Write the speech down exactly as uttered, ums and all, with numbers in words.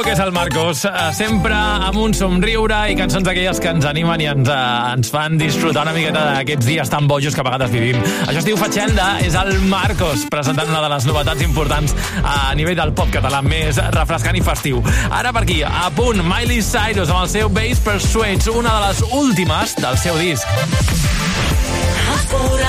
que és el Marcos, sempre amb un somriure i cançons d'aquelles que ens animen i ens, uh, ens fan disfrutar una miqueta d'aquests dies tan bojos que a vegades vivim. Això es diu Fatxenda, és el Marcos, presentant una de les novetats importants a nivell del pop català més refrescant i festiu. Ara per aquí, a punt, Miley Cyrus amb el seu Bass Persuades, una de les últimes del seu disc.